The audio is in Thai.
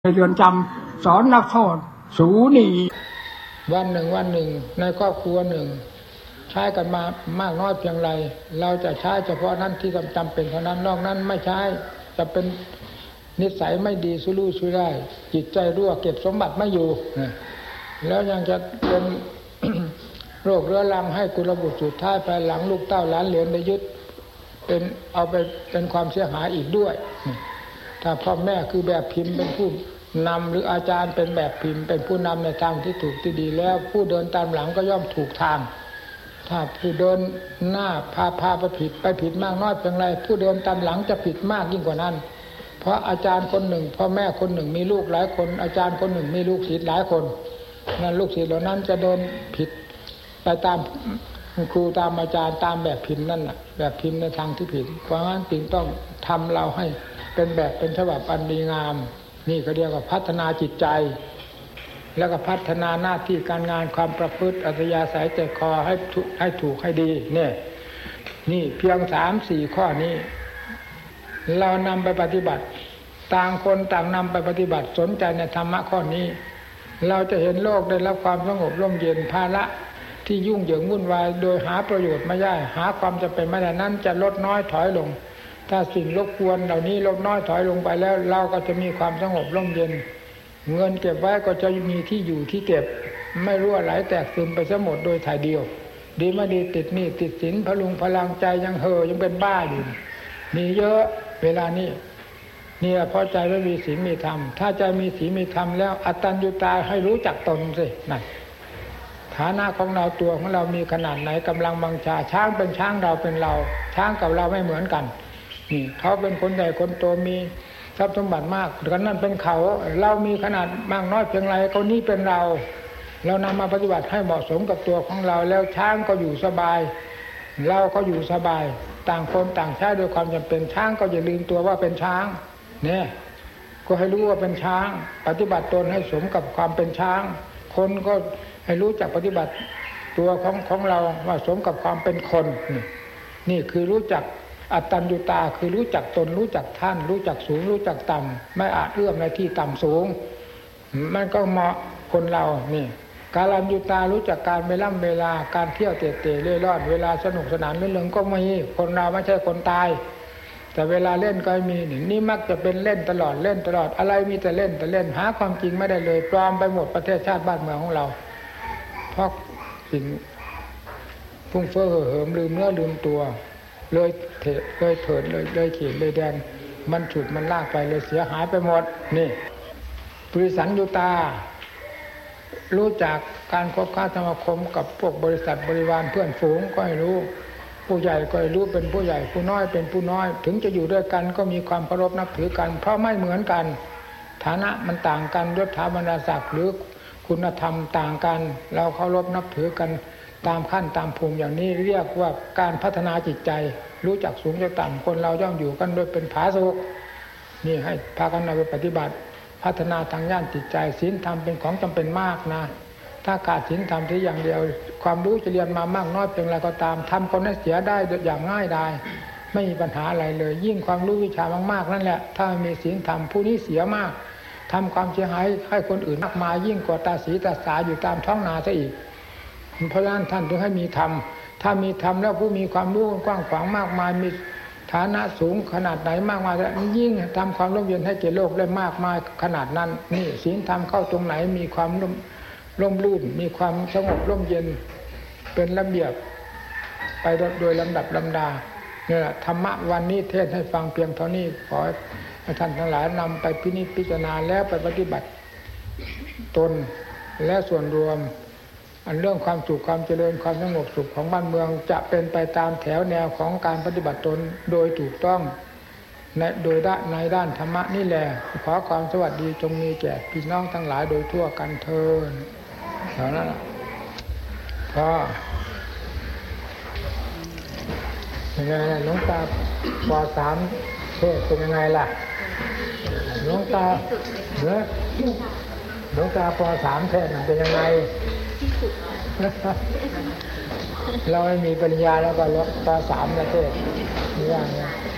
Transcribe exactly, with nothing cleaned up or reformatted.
ในเรือนจำสอนนักโทษสูนีวันหนึ่งวันหนึ่งในครอบครัวหนึ่งใช้กันมามากน้อยเพียงไรเราจะใช้เฉพาะนั้นที่จำเป็นเท่านั้นนอกนั้นไม่ใช้จะเป็นนิสัยไม่ดีสู้รู้สู้ได้จิตใจรั่วเก็บสมบัติไม่อยู่แล้วยังจะเป็น โรคเรื้อรังให้กุลบุตรสุดท้ายภายหลังลูกเต้าหลานเหลนได้ยึดเป็นเอาไปเป็นความเสียหายอีกด้วยถ้าพ่อแม่คือแบบพิมพ์เป็นผู้นำหรืออาจารย์เป็นแบบพิมพ์เป็นผู้นำในทางที่ถูกที่ดีแล้วผู้เดินตามหลังก็ย่อมถูกทางถ้าผู้เดินหน้าพาพาไปผิดไปผิดมากน้อยเพียงไรผู้เดินตามหลังจะผิดมากยิ่งกว่านั้นเพราะอาจารย์คนหนึ่งพ่อแม่คนหนึ่งมีลูกหลายคนอาจารย์คนหนึ่งมีลูกศิษย์หลายคนนั้นลูกศิษย์เหล่านั้นจะเดินผิดไปตามครูตามอาจารย์ตามแบบพิมพ์นั่นน่ะแบบพิมพ์ในทางที่ผิดเพราะงั้นจึงต้องทำเราให้เป็นแบบเป็นฉบับอันดีงามนี่ก็เรียกว่าพัฒนาจิตใจแล้วก็พัฒนาหน้าที่การงานความประพฤติอัธยาศัยใจคอให้ถูกให้ถูกให้ดีเนี่ยนี่เพียงสามสี่ข้อนี้เรานำไปปฏิบัติต่างคนต่างนำไปปฏิบัติสนใจในธรรมะข้อนี้เราจะเห็นโลกได้รับความสงบร่มเย็นภาระที่ยุ่งเหยิงวุ่นวายโดยหาประโยชน์ไม่ได้หาความจำเป็นไม่ได้นั้นจะลดน้อยถอยลงถ้าสิ่งรบกวนเหล่านี้ลดน้อยถอยลงไปแล้วเราก็จะมีความสงบร่มเย็นเงินเก็บไว้ก็จะมีที่อยู่ที่เก็บไม่รั่วไหลแตกซึมไปซะหมดโดยถ่ายเดียวดีไม่ดีติดหนี้ติดสินพลุงพลังใจยังเห่อยังเป็นบ้าอยู่มีเยอะเวลานี้นี่เพราะใจไม่มีศีลมีธรรมถ้าใจมีศีลมีธรรมแล้วอตัญญูตาให้รู้จักตนสินั่นฐานะของเราตัวของเรามีขนาดไหนกำลังบังชาช้างเป็นช้างเราเป็นเราช้างกับเราไม่เหมือนกันนี่เขาเป็นคนใหญ่คนโตมีทรัพย์สมบัติมากกันนั่นเป็นเขาเรามีขนาดมากน้อยเพียงไรเขานี้เป็นเราเรานำมาปฏิบัติให้เหมาะสมกับตัวของเราแล้วช้างก็อยู่สบายเราก็อยู่สบายต่างคนต่างใช้ด้วยความจำเป็นช้างก็อย่าลืมตัวว่าเป็นช้างเนี่ยก็ให้รู้ว่าเป็นช้างปฏิบัติตนให้สมกับความเป็นช้างคนก็ให้รู้จักปฏิบัติตัวของของเราว่าสมกับความเป็นคนนี่นี่คือรู้จักอัตตัญญูตาคือรู้จักตนรู้จักท่านรู้จักสูงรู้จักต่ำไม่อาจเอื้อมในที่ต่ำสูงมันก็เหมาะคนเรานี่กาลัญญูตารู้จักการเวลาเวลาการเที่ยวเตะเตะเล่ร่อนเวลาสนุกสนานเรื่องก็มีคนเราไม่ใช่คนตายแต่เวลาเล่นก็มีนี่นี่มักจะเป็นเล่นตลอดเล่นตลอดอะไรมีแต่เล่นแต่เล่นหาความจริงไม่ได้เลยปลอมไปหมดประเทศชาติบ้านเมืองของเราเพราะสิ่งฟุ้งเฟ้อเห่อเหิมลืมเนื้อลืมตัวเลยเถิดเลยเถิดเลยเลยเขียนเลยแดนมันฉุดมันลากไปเลยเสียหายไปหมดนี่ปริสัญญูตารู้จักการคบค้าสมาคมกับพวกบริษัทบริวารเพื่อนฝูงก็ให้รู้ผู้ใหญ่ก็ให้รู้เป็นผู้ใหญ่ผู้น้อยเป็นผู้น้อยถึงจะอยู่ด้วยกันก็มีความเคารพนับถือกันเพราะไม่เหมือนกันฐานะมันต่างกันยศถาบรรดาศักดิ์หรือคุณธรรมต่างกันเราเคารพนับถือกันตามขั้นตามภูมิอย่างนี้เรียกว่าการพัฒนาจิตใจรู้จักสูงจักต่ำคนเราย่อมอยู่กันโดยเป็นผาสุกนี่ให้พากันเอาไปปฏิบัติพัฒนาทางด้านจิตใจศีลธรรมเป็นของจำเป็นมากนะถ้าขาดศีลธรรมที่อย่างเดียวความรู้จะเรียนมามากน้อยเพียงไรก็ตามทำคนให้เสียได้อย่างง่ายดายไม่มีปัญหาอะไรเลยยิ่งความรู้วิชามากๆนั่นแหละถ้ามีศีลธรรมผู้นี้เสียมากทำความเสียหายให้คนอื่นมากมายยิ่งกว่าตาสีตาสาอยู่ตามท้องนาซะอีกเพราะฉะนั้นท่านถึงให้มีธรรมถ้ามีธรรมแล้วผู้มีความรู้กว้างขวางมากมายมีฐานะสูงขนาดไหนมากมายยิ่งทำความร่มเย็นให้แก่โลกได้มากมายขนาดนั้นนี่ศีลธรรมเข้าตรงไหนมีความร่มร่มรื่นมีความสงบร่มเย็นเป็นระเบียบไปโดยลำดับลำดาเนี่ยธรรมะวันนี้เทศให้ฟังเพียงเท่านี้ขอให้ท่านทั้งหลายนำไปพินิจพิจารณาแล้วไปปฏิบัติตนและส่วนรวมอันเรื่องความสุขความเจริญความสงบสุขของบ้านเมืองจะเป็นไปตามแถวแนวของการปฏิบัติตนโดยถูกต้องในโดยด้านในด้านธรรมะนี่แหละขอความสวัสดีจงมีแก่พี่น้องทั้งหลายโดยทั่วกันเถิดเท่านั้นก็ยังไงหลวงตาป.สามเทศเป็นยังไงล่ะหลวงตาเนื้อหลวงตาป.สามเทศมันเป็นยังไงเราไม่มีปัญญาแล้วก็ลดป.สามนะเทศนี่อย่างนี้